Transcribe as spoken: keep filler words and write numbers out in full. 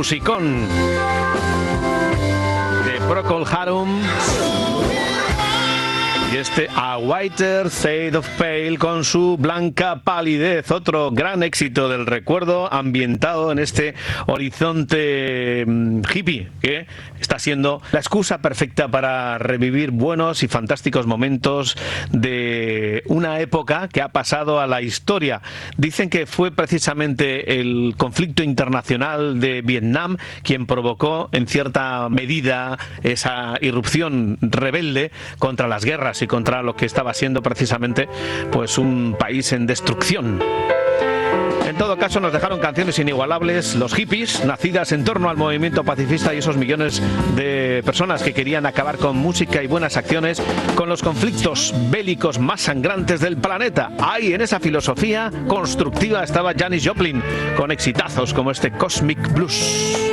musicón de Procol Harum. Y este A Whiter Shade of Pale con su blanca palidez, otro gran éxito del recuerdo ambientado en este horizonte hippie que está siendo la excusa perfecta para revivir buenos y fantásticos momentos de una época que ha pasado a la historia. Dicen que fue precisamente el conflicto internacional de Vietnam quien provocó en cierta medida esa irrupción rebelde contra las guerras y contra lo que estaba siendo precisamente pues un país en destrucción. En todo caso, nos dejaron canciones inigualables, los hippies, nacidas en torno al movimiento pacifista y esos millones de personas que querían acabar con música y buenas acciones con los conflictos bélicos más sangrantes del planeta. Ahí, en esa filosofía constructiva, estaba Janis Joplin con exitazos como este Cosmic Blues.